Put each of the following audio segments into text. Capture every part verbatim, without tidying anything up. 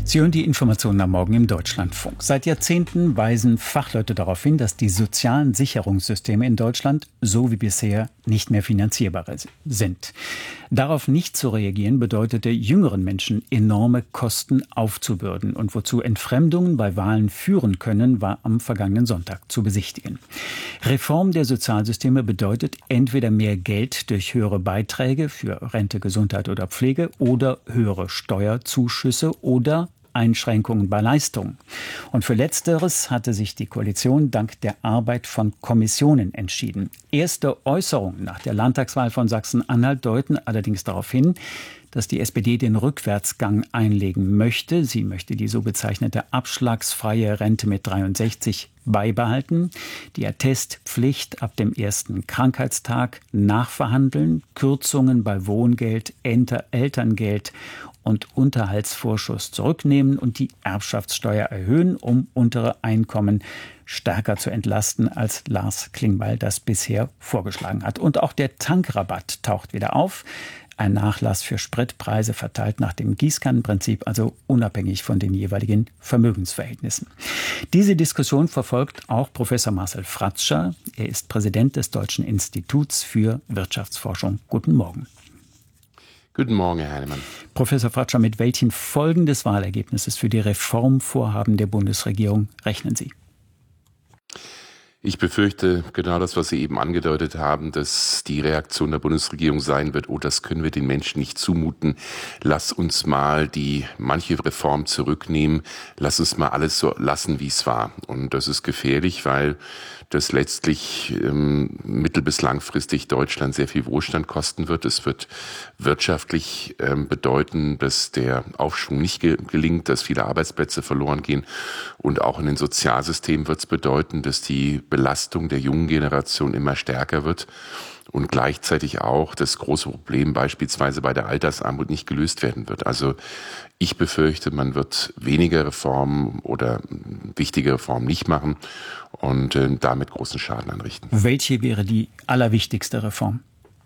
Sie hören die Informationen am Morgen im Deutschlandfunk. Seit Jahrzehnten weisen Fachleute darauf hin, dass die sozialen Sicherungssysteme in Deutschland so wie bisher nicht mehr finanzierbar sind. Darauf nicht zu reagieren, bedeutete jüngeren Menschen enorme Kosten aufzubürden. Und wozu Entfremdungen bei Wahlen führen können, war am vergangenen Sonntag zu besichtigen. Reform der Sozialsysteme bedeutet entweder mehr Geld durch höhere Beiträge für Rente, Gesundheit oder Pflege oder höhere Steuerzuschüsse oder Einschränkungen bei Leistungen. Und für Letzteres hatte sich die Koalition dank der Arbeit von Kommissionen entschieden. Erste Äußerungen nach der Landtagswahl von Sachsen-Anhalt deuten allerdings darauf hin, dass die S P D den Rückwärtsgang einlegen möchte. Sie möchte die so bezeichnete abschlagsfreie Rente mit dreiundsechzig beibehalten, die Attestpflicht ab dem ersten Krankheitstag nachverhandeln, Kürzungen bei Wohngeld, Elterngeld und Unterhaltsvorschuss zurücknehmen und die Erbschaftssteuer erhöhen, um untere Einkommen stärker zu entlasten, als Lars Klingbeil das bisher vorgeschlagen hat. Und auch der Tankrabatt taucht wieder auf. Ein Nachlass für Spritpreise verteilt nach dem Gießkannenprinzip, also unabhängig von den jeweiligen Vermögensverhältnissen. Diese Diskussion verfolgt auch Professor Marcel Fratscher. Er ist Präsident des Deutschen Instituts für Wirtschaftsforschung. Guten Morgen. Guten Morgen, Herr Heinemann. Professor Fratscher, mit welchen Folgen des Wahlergebnisses für die Reformvorhaben der Bundesregierung rechnen Sie? Ich befürchte genau das, was Sie eben angedeutet haben, dass die Reaktion der Bundesregierung sein wird, oh, das können wir den Menschen nicht zumuten. Lass uns mal die manche Reform zurücknehmen. Lass uns mal alles so lassen, wie es war. Und das ist gefährlich, weil das letztlich ähm, mittel- bis langfristig Deutschland sehr viel Wohlstand kosten wird. Es wird wirtschaftlich ähm, bedeuten, dass der Aufschwung nicht ge- gelingt, dass viele Arbeitsplätze verloren gehen. Und auch in den Sozialsystemen wird es bedeuten, dass die Belastung der jungen Generation immer stärker wird und gleichzeitig auch das große Problem beispielsweise bei der Altersarmut nicht gelöst werden wird. Also ich befürchte, man wird weniger Reformen oder wichtige Reformen nicht machen und äh, damit großen Schaden anrichten. Welche wäre die allerwichtigste Reform?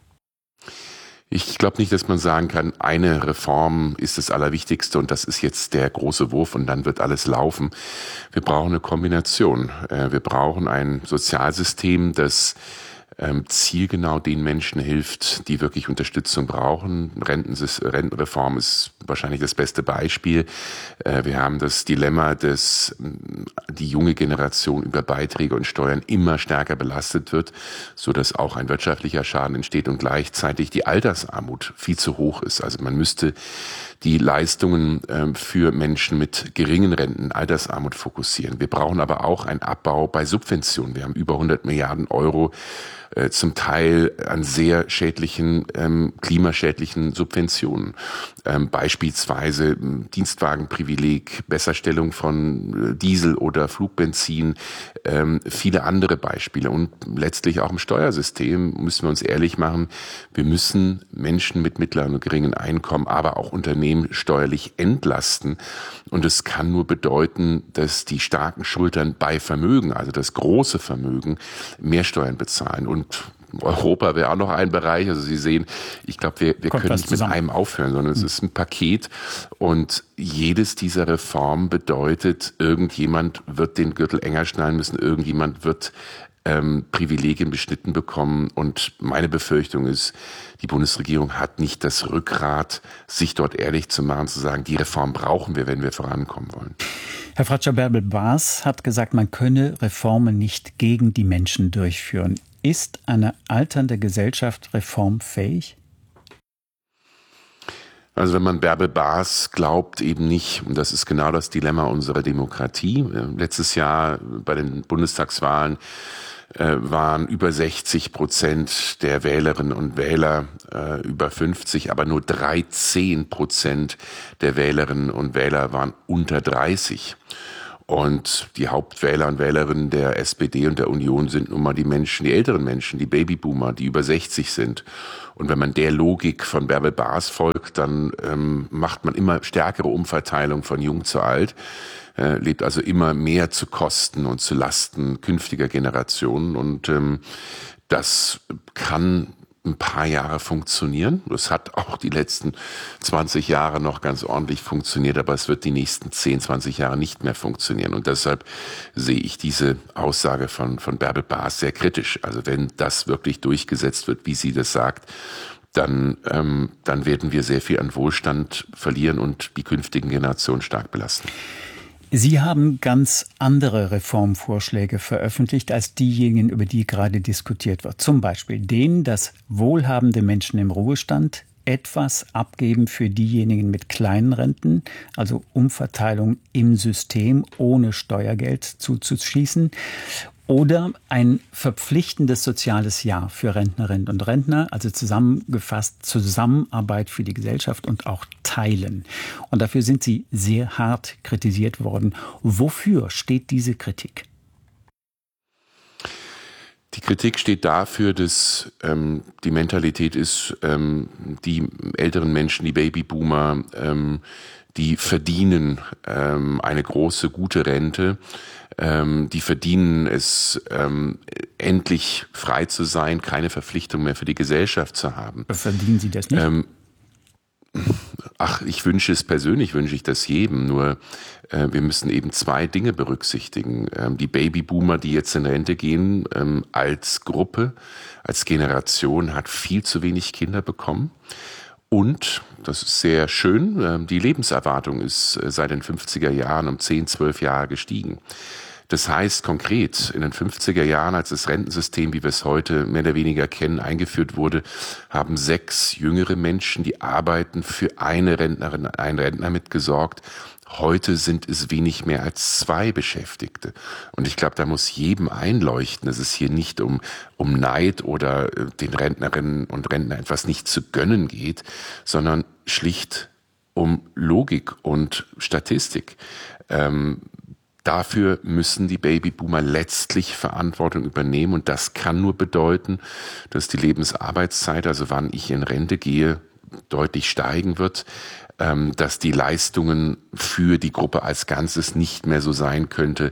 Ich glaube nicht, dass man sagen kann, eine Reform ist das Allerwichtigste und das ist jetzt der große Wurf und dann wird alles laufen. Wir brauchen eine Kombination. Wir brauchen ein Sozialsystem, das zielgenau den Menschen hilft, die wirklich Unterstützung brauchen. Rentensys- Rentenreform ist wahrscheinlich das beste Beispiel. Wir haben das Dilemma, dass die junge Generation über Beiträge und Steuern immer stärker belastet wird, so dass auch ein wirtschaftlicher Schaden entsteht und gleichzeitig die Altersarmut viel zu hoch ist. Also man müsste die Leistungen für Menschen mit geringen Renten, Altersarmut fokussieren. Wir brauchen aber auch einen Abbau bei Subventionen. Wir haben über hundert Milliarden Euro äh, zum Teil an sehr schädlichen, ähm, klimaschädlichen Subventionen. Ähm, beispielsweise ähm, Dienstwagenprivileg, Besserstellung von äh, Diesel oder Flugbenzin, ähm, viele andere Beispiele. Und letztlich auch im Steuersystem müssen wir uns ehrlich machen, wir müssen Menschen mit mittleren und geringen Einkommen, aber auch Unternehmen steuerlich entlasten. Und es kann nur bedeuten, dass die starken Schultern bei Vermögen, also das große Vermögen, mehr Steuern bezahlen. Und Europa wäre auch noch ein Bereich. Also Sie sehen, ich glaube, wir, wir können nicht mit einem aufhören, sondern es ist ein Paket. Und jedes dieser Reformen bedeutet, irgendjemand wird den Gürtel enger schnallen müssen, irgendjemand wird ähm, Privilegien beschnitten bekommen. Und meine Befürchtung ist, die Bundesregierung hat nicht das Rückgrat, sich dort ehrlich zu machen, zu sagen, die Reform brauchen wir, wenn wir vorankommen wollen. Herr Fratscher, Bärbel Baas hat gesagt, man könne Reformen nicht gegen die Menschen durchführen. Ist eine alternde Gesellschaft reformfähig? Also wenn man Bärbel Baas glaubt, eben nicht. Und das ist genau das Dilemma unserer Demokratie. Letztes Jahr bei den Bundestagswahlen äh, waren über sechzig Prozent der Wählerinnen und Wähler äh, über fünfzig, aber nur dreizehn Prozent der Wählerinnen und Wähler waren unter dreißig. Und die Hauptwähler und Wählerinnen der S P D und der Union sind nun mal die Menschen, die älteren Menschen, die Babyboomer, die über sechzig sind. Und wenn man der Logik von Bärbel Baas folgt, dann ähm, macht man immer stärkere Umverteilung von jung zu alt, äh, lebt also immer mehr zu Kosten und zu Lasten künftiger Generationen. Und ähm, das kann ein paar Jahre funktionieren. Das hat auch die letzten zwanzig Jahre noch ganz ordentlich funktioniert, aber es wird die nächsten zehn, zwanzig Jahre nicht mehr funktionieren. Und deshalb sehe ich diese Aussage von, von Bärbel Baas sehr kritisch. Also wenn das wirklich durchgesetzt wird, wie sie das sagt, dann, ähm, dann werden wir sehr viel an Wohlstand verlieren und die künftigen Generationen stark belasten. Sie haben ganz andere Reformvorschläge veröffentlicht als diejenigen, über die gerade diskutiert wird. Zum Beispiel den, dass wohlhabende Menschen im Ruhestand etwas abgeben für diejenigen mit kleinen Renten, also Umverteilung im System ohne Steuergeld zuzuschießen. Oder ein verpflichtendes soziales Jahr für Rentnerinnen und Rentner, also zusammengefasst Zusammenarbeit für die Gesellschaft und auch Teilen. Und dafür sind Sie sehr hart kritisiert worden. Wofür steht diese Kritik? Die Kritik steht dafür, dass ähm, die Mentalität ist, ähm, die älteren Menschen, die Babyboomer, ähm, die verdienen ähm, eine große, gute Rente. Ähm, die verdienen es, ähm, endlich frei zu sein, keine Verpflichtung mehr für die Gesellschaft zu haben. Verdienen Sie das nicht? Ähm, ach, ich wünsche es persönlich, wünsche ich das jedem. Nur äh, wir müssen eben zwei Dinge berücksichtigen. Ähm, die Babyboomer, die jetzt in Rente gehen, ähm, als Gruppe, als Generation hat viel zu wenig Kinder bekommen. Und, das ist sehr schön, die Lebenserwartung ist seit den fünfziger Jahren um zehn, zwölf Jahre gestiegen. Das heißt konkret, in den fünfziger Jahren, als das Rentensystem, wie wir es heute mehr oder weniger kennen, eingeführt wurde, haben sechs jüngere Menschen, die arbeiten, für eine Rentnerin, einen Rentner mitgesorgt. Heute sind es wenig mehr als zwei Beschäftigte. Und ich glaube, da muss jedem einleuchten, dass es hier nicht um, um Neid oder den Rentnerinnen und Rentnern etwas nicht zu gönnen geht, sondern schlicht um Logik und Statistik. Ähm, Dafür müssen die Babyboomer letztlich Verantwortung übernehmen. Und das kann nur bedeuten, dass die Lebensarbeitszeit, also wann ich in Rente gehe, deutlich steigen wird, dass die Leistungen für die Gruppe als Ganzes nicht mehr so sein könnte,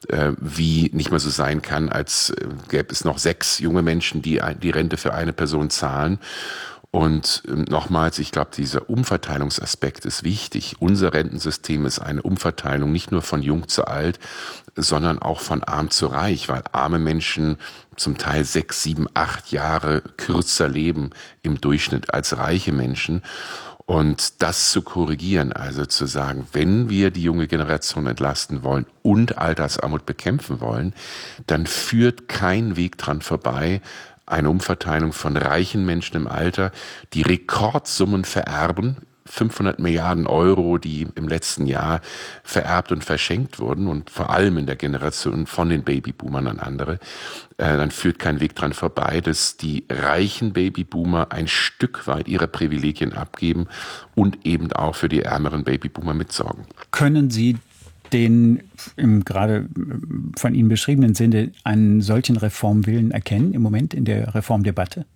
wie nicht mehr so sein kann, als gäbe es noch sechs junge Menschen, die die Rente für eine Person zahlen. Und nochmals, ich glaube, dieser Umverteilungsaspekt ist wichtig. Unser Rentensystem ist eine Umverteilung nicht nur von jung zu alt, sondern auch von arm zu reich, weil arme Menschen zum Teil sechs, sieben, acht Jahre kürzer leben im Durchschnitt als reiche Menschen. Und das zu korrigieren, also zu sagen, wenn wir die junge Generation entlasten wollen und Altersarmut bekämpfen wollen, dann führt kein Weg dran vorbei, eine Umverteilung von reichen Menschen im Alter, die Rekordsummen vererben, fünfhundert Milliarden Euro, die im letzten Jahr vererbt und verschenkt wurden und vor allem in der Generation von den Babyboomern an andere, äh, dann führt kein Weg dran vorbei, dass die reichen Babyboomer ein Stück weit ihre Privilegien abgeben und eben auch für die ärmeren Babyboomer mitsorgen. Können Sie den im gerade von Ihnen beschriebenen Sinne einen solchen Reformwillen erkennen im Moment in der Reformdebatte?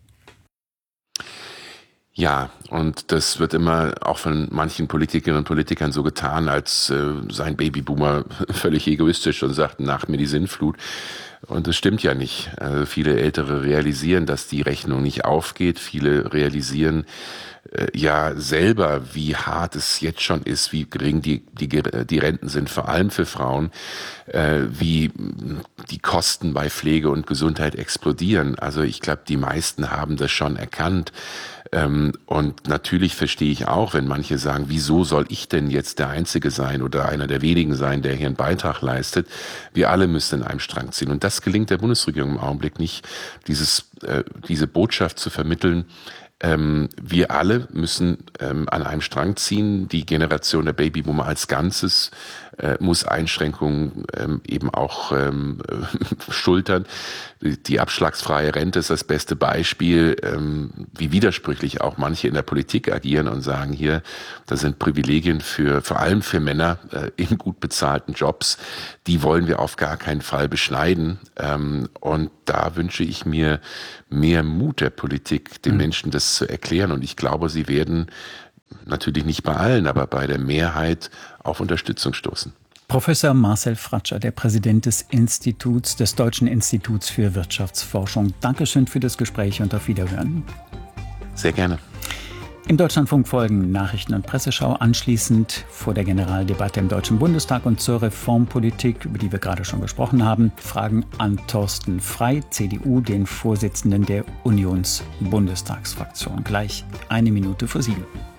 Ja, und das wird immer auch von manchen Politikerinnen und Politikern so getan, als äh, seien Babyboomer völlig egoistisch und sagten, nach mir die Sinnflut. Und das stimmt ja nicht. Also viele Ältere realisieren, dass die Rechnung nicht aufgeht. Viele realisieren äh, ja selber, wie hart es jetzt schon ist, wie gering die, die, die Renten sind, vor allem für Frauen, äh, wie die Kosten bei Pflege und Gesundheit explodieren. Also ich glaube, die meisten haben das schon erkannt. Ähm, und natürlich verstehe ich auch, wenn manche sagen, wieso soll ich denn jetzt der Einzige sein oder einer der wenigen sein, der hier einen Beitrag leistet? Wir alle müssen in einem Strang ziehen. Und das gelingt der Bundesregierung im Augenblick nicht, dieses, äh, diese Botschaft zu vermitteln. Ähm, wir alle müssen ähm, an einem Strang ziehen. Die Generation der Babyboomer als Ganzes äh, muss Einschränkungen ähm, eben auch ähm, äh, schultern. Die abschlagsfreie Rente ist das beste Beispiel, ähm, wie widersprüchlich auch manche in der Politik agieren und sagen, hier, das sind Privilegien für vor allem für Männer äh, in gut bezahlten Jobs. Die wollen wir auf gar keinen Fall beschneiden. Ähm, und da wünsche ich mir mehr Mut der Politik, den mhm. Menschen das zu erklären. Und ich glaube, sie werden natürlich nicht bei allen, aber bei der Mehrheit auf Unterstützung stoßen. Professor Marcel Fratscher, der Präsident des Instituts, des Deutschen Instituts für Wirtschaftsforschung. Dankeschön für das Gespräch und auf Wiederhören. Sehr gerne. Im Deutschlandfunk folgen Nachrichten- und Presseschau, anschließend vor der Generaldebatte im Deutschen Bundestag und zur Reformpolitik, über die wir gerade schon gesprochen haben, Fragen an Thorsten Frey, C D U, den Vorsitzenden der Unionsbundestagsfraktion. Gleich eine Minute vor sieben.